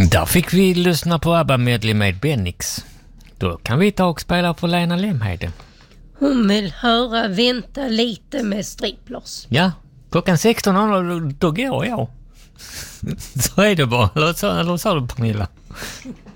Där fick vi lyssna på ABBA-medley med Bennix. Då kan vi ta och spela för Lena Lemhede. Hon vill höra Vänta lite med stripploss. Ja, klockan 16:00 då går jag. Så är det bara. Eller sa du, Pernilla?